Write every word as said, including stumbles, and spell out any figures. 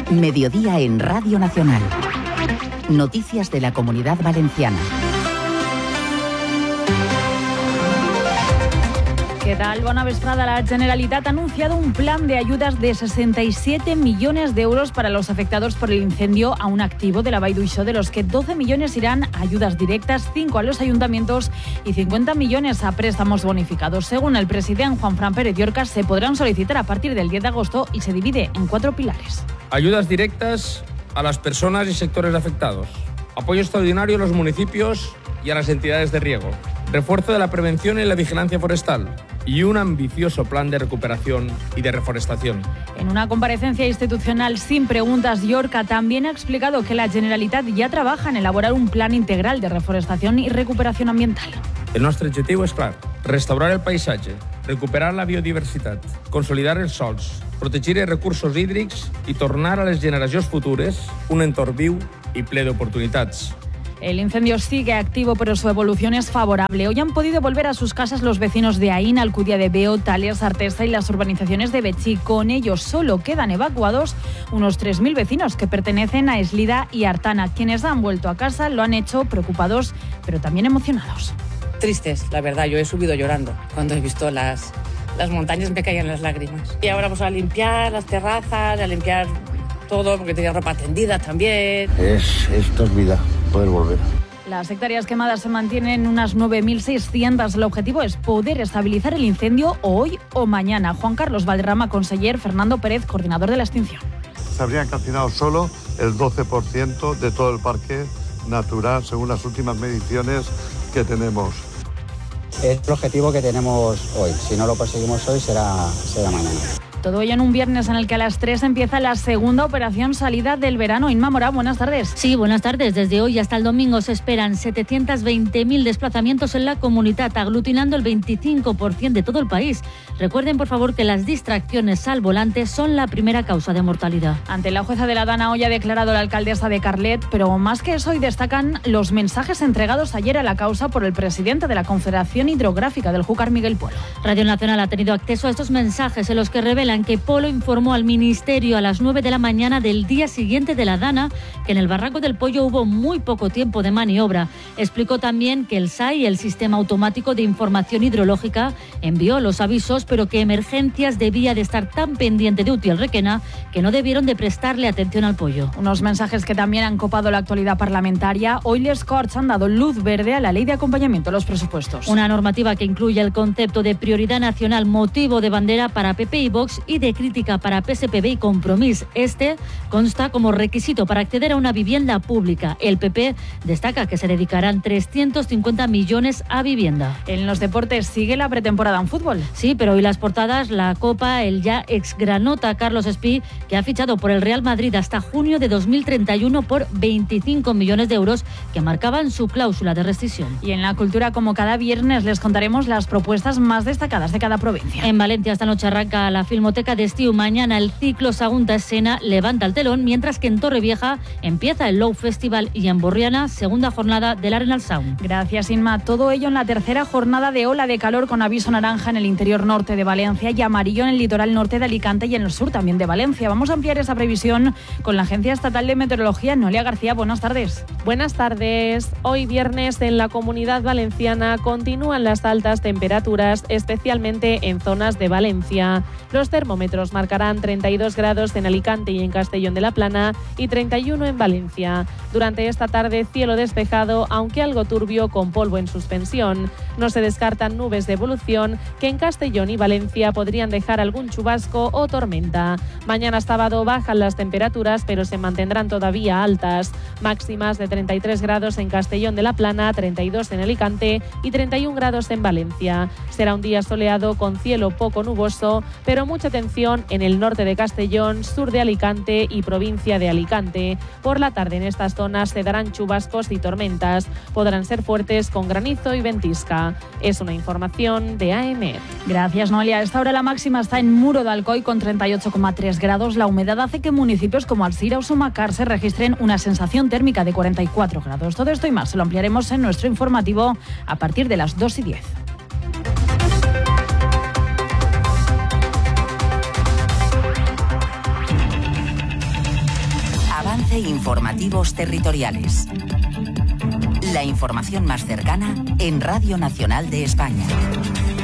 Mediodía en Radio Nacional. Noticias de la Comunidad Valenciana. ¿Qué tal? Bona vesprada. La Generalitat ha anunciado un plan de ayudas de sesenta y siete millones de euros para los afectados por el incendio a un activo de la Vall d'Uixó, de los que doce millones irán a ayudas directas, cinco a los ayuntamientos y cincuenta millones a préstamos bonificados. Según el presidente Juanfran Pérez Llorca, se podrán solicitar a partir del diez de agosto y se divide en cuatro pilares. Ayudas directas a las personas y sectores afectados. Apoyo extraordinario a los municipios y a las entidades de riego. Refuerzo de la prevención y la vigilancia forestal. Y un ambicioso plan de recuperación y de reforestación. En una comparecencia institucional sin preguntas, Llorca también ha explicado que la Generalitat ya trabaja en elaborar un plan integral de reforestación y recuperación ambiental. El nostre objectiu és clar: restaurar el paisatge, recuperar la biodiversitat, consolidar els sols, protegir els recursos hídrics i tornar a les generacions futures un entorn viu i ple d'oportunitats. El incendio sigue activo, pero su evolución es favorable. Hoy han podido volver a sus casas los vecinos de Aín, Alcudia de Veo, Tales, Artesa y las urbanizaciones de Betxí. Con ellos solo quedan evacuados unos tres mil vecinos que pertenecen a Eslida y Artana. Quienes han vuelto a casa lo han hecho preocupados, pero también emocionados. Tristes, la verdad. Yo he subido llorando cuando he visto las, las montañas, me caían las lágrimas. Y ahora vamos a limpiar las terrazas, a limpiar todo, porque tenía ropa tendida también. Es, esto es vida, poder volver. Las hectáreas quemadas se mantienen unas nueve mil seiscientas. El objetivo es poder estabilizar el incendio hoy o mañana. Juan Carlos Valderrama, conseller; Fernando Pérez, coordinador de la extinción. Se habrían calcinado solo el doce por ciento de todo el parque natural, según las últimas mediciones que tenemos. Es el objetivo que tenemos hoy. Si no lo perseguimos hoy, será, será mañana. Todo ello en un viernes en el que a las tres empieza la segunda operación salida del verano. Inma Morá, buenas tardes. Sí, buenas tardes. Desde hoy hasta el domingo se esperan setecientos veinte mil desplazamientos en la comunidad, aglutinando el veinticinco por ciento de todo el país. Recuerden, por favor, que las distracciones al volante son la primera causa de mortalidad. Ante la jueza de la Dana hoy ha declarado la alcaldesa de Carlet, pero más que eso hoy destacan los mensajes entregados ayer a la causa por el presidente de la Confederación Hidrográfica del Júcar, Miguel Polo. Radio Nacional ha tenido acceso a estos mensajes en los que revelan que Polo informó al Ministerio a las nueve de la mañana del día siguiente de la Dana que en el Barranco del Pollo hubo muy poco tiempo de maniobra. Explicó también que el S A I, el Sistema Automático de Información Hidrológica, envió los avisos, pero que Emergencias debía de estar tan pendiente de Utiel Requena que no debieron de prestarle atención al Pollo. Unos mensajes que también han copado la actualidad parlamentaria. Hoy les Corts han dado luz verde a la ley de acompañamiento a los presupuestos. Una normativa que incluye el concepto de prioridad nacional, motivo de bandera para P P y Vox y de crítica para P S P B y Compromís. Este consta como requisito para acceder a una vivienda pública. El P P destaca que se dedicarán trescientos cincuenta millones a vivienda. En los deportes sigue la pretemporada en fútbol. Sí, pero hoy las portadas, la Copa, el ya ex granota Carlos Espí, que ha fichado por el Real Madrid hasta junio de dos mil treinta y uno por veinticinco millones de euros que marcaban su cláusula de rescisión. Y en la cultura, como cada viernes, les contaremos las propuestas más destacadas de cada provincia. En Valencia esta noche arranca la Filmoteca de Estiu. Mañana el ciclo Sagunta Escena levanta el telón, mientras que en Torrevieja empieza el Low Festival y en Borriana segunda jornada del Arenal Sound. Gracias, Inma. Todo ello en la tercera jornada de ola de calor, con aviso naranja en el interior norte de Valencia y amarillo en el litoral norte de Alicante y en el sur también de Valencia. Vamos a ampliar esa previsión con la Agencia Estatal de Meteorología. Noelia García, buenas tardes. Buenas tardes. Hoy viernes en la Comunidad Valenciana continúan las altas temperaturas, especialmente en zonas de Valencia. Los termómetros marcarán treinta y dos grados en Alicante y en Castellón de la Plana y treinta y uno en Valencia. Durante esta tarde, cielo despejado, aunque algo turbio con polvo en suspensión. No se descartan nubes de evolución que en Castellón y Valencia podrían dejar algún chubasco o tormenta. Mañana sábado bajan las temperaturas, pero se mantendrán todavía altas. Máximas de treinta y tres grados en Castellón de la Plana, treinta y dos en Alicante y treinta y un grados en Valencia. Será un día soleado con cielo poco nuboso, pero mucha atención en el norte de Castellón, sur de Alicante y provincia de Alicante. Por la tarde en estas zonas se darán chubascos y tormentas. Podrán ser fuertes con granizo y ventisca. Es una información de A M. Gracias, Noelia. A esta hora la máxima está en Muro de Alcoy con treinta y ocho coma tres grados. La humedad hace que municipios como Alzira o Sumacar se registren una sensación térmica de cuarenta y cuatro grados. Todo esto y más se lo ampliaremos en nuestro informativo a partir de las dos y diez. Avance Informativos Territoriales. La información más cercana en Radio Nacional de España.